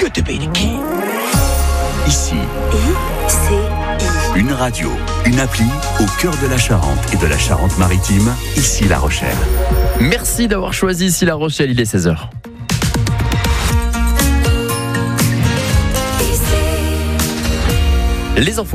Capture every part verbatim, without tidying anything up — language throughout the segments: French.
Göteborg. Ici, I C I. Une radio, une appli au cœur de la Charente et de la Charente-Maritime, ici La Rochelle. Merci d'avoir choisi ici La Rochelle, il est seize heures. Les infos.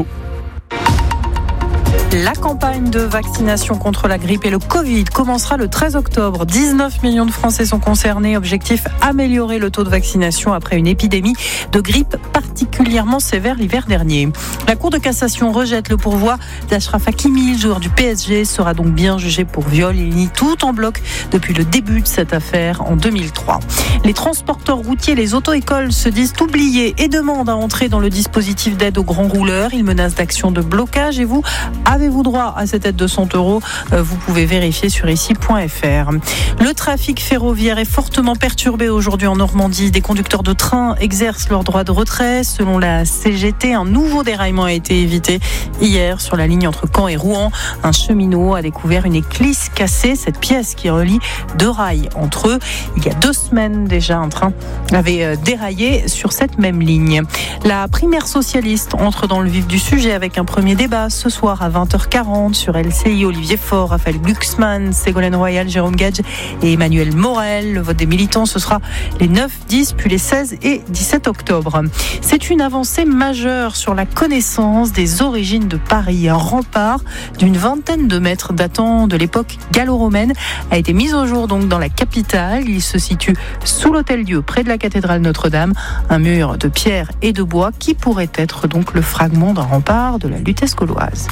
La campagne de vaccination contre la grippe et le Covid commencera le treize octobre. dix-neuf millions de Français sont concernés. Objectif, améliorer le taux de vaccination après une épidémie de grippe particulièrement sévère l'hiver dernier. La Cour de cassation rejette le pourvoi d'Achraf Hakimi. Le joueur du P S G sera donc bien jugé pour viol. Il nie tout en bloc depuis le début de cette affaire en deux mille trois. Les transporteurs routiers, les auto-écoles se disent oubliés et demandent à entrer dans le dispositif d'aide aux grands rouleurs. Ils menacent d'actions de blocage. Et vous, avez-vous droit à cette aide de cent euros ? Vous pouvez vérifier sur ici point f r. Le trafic ferroviaire est fortement perturbé aujourd'hui en Normandie. Des conducteurs de train exercent leur droit de retrait. Selon la C G T, un nouveau déraillement a été évité hier sur la ligne entre Caen et Rouen. Un cheminot a découvert une éclisse cassée, cette pièce qui relie deux rails entre eux. Il y a deux semaines déjà, un train avait déraillé sur cette même ligne. La primaire socialiste entre dans le vif du sujet avec un premier débat ce soir à vingt heures quarante sur L C I. Olivier Faure, Raphaël Glucksmann, Ségolène Royal, Jérôme Gage et Emmanuel Morel. Le vote des militants, ce sera les neuf, dix, puis les seize et dix-sept octobre. C'est une avancée majeure sur la connaissance des origines de Paris. Un rempart d'une vingtaine de mètres datant de l'époque gallo-romaine a été mis au jour donc dans la capitale. Il se situe sous l'Hôtel-Dieu, près de la cathédrale Notre-Dame. Un mur de pierre et de bois qui pourrait être donc le fragment d'un rempart de la Lutèce gauloise.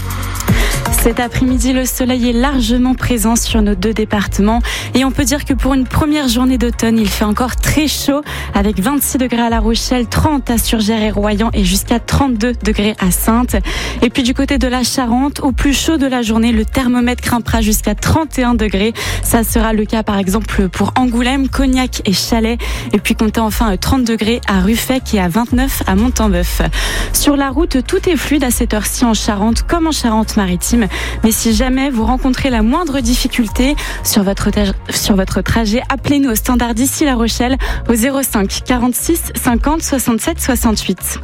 Cet après-midi, le soleil est largement présent sur nos deux départements et on peut dire que pour une première journée d'automne, il fait encore très chaud avec vingt-six degrés à La Rochelle, trente à Surgères et Royan et jusqu'à trente-deux degrés à Saintes. Et puis du côté de la Charente, au plus chaud de la journée, le thermomètre grimpera jusqu'à trente et un degrés. Ça sera le cas par exemple pour Angoulême, Cognac et Chalais. Et puis comptez enfin trente degrés à Ruffec et à vingt-neuf à Montembeuf. Sur la route, tout est fluide à cette heure-ci en Charente comme en Charente-Maritime. Mais si jamais vous rencontrez la moindre difficulté sur votre, ta- sur votre trajet, appelez-nous au standard d'ici La Rochelle au zéro cinq quarante-six cinquante soixante-sept soixante-huit.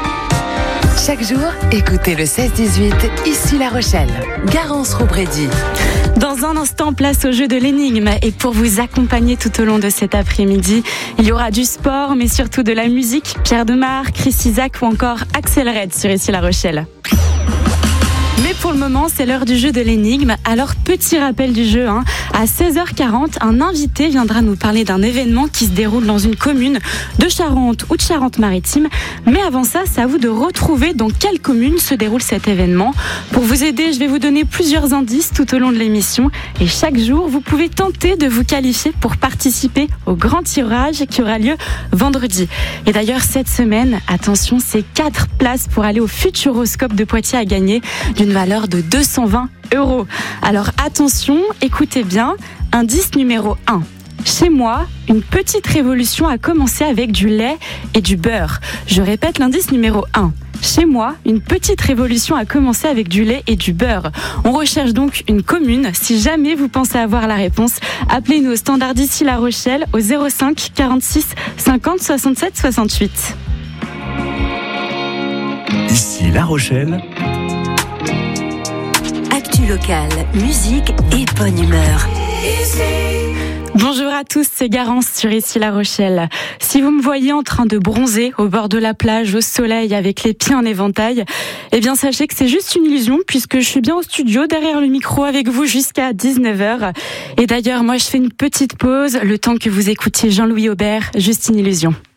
Chaque jour, écoutez le seize dix-huit, ici La Rochelle. Garance Robrédy. Dans un instant, place au jeu de l'énigme. Et pour vous accompagner tout au long de cet après-midi, il y aura du sport, mais surtout de la musique. Pierre Demar, Chris Isaac ou encore Axel Red sur ici La Rochelle. Mais pour le moment, c'est l'heure du jeu de l'énigme. Alors, petit rappel du jeu, hein. À seize heures quarante, un invité viendra nous parler d'un événement qui se déroule dans une commune de Charente ou de Charente-Maritime. Mais avant ça, c'est à vous de retrouver dans quelle commune se déroule cet événement. Pour vous aider, je vais vous donner plusieurs indices tout au long de l'émission. Et chaque jour, vous pouvez tenter de vous qualifier pour participer au grand tirage qui aura lieu vendredi. Et d'ailleurs, cette semaine, attention, c'est quatre places pour aller au Futuroscope de Poitiers à gagner d'une valeur de deux cent vingt euros. Alors attention, écoutez bien, indice numéro un. Chez moi, une petite révolution a commencé avec du lait et du beurre. Je répète l'indice numéro un. Chez moi, une petite révolution a commencé avec du lait et du beurre. On recherche donc une commune. Si jamais vous pensez avoir la réponse, appelez-nous au standard d'ici La Rochelle au zéro cinq quarante-six cinquante soixante-sept soixante-huit. Ici La Rochelle. Actu locale, musique et bonne humeur. Bonjour à tous, c'est Garance sur ici La Rochelle. Si vous me voyez en train de bronzer au bord de la plage, au soleil, avec les pieds en éventail, eh bien sachez que c'est juste une illusion puisque je suis bien au studio derrière le micro avec vous jusqu'à dix-neuf heures. Et d'ailleurs, moi je fais une petite pause, le temps que vous écoutiez Jean-Louis Aubert, juste une illusion.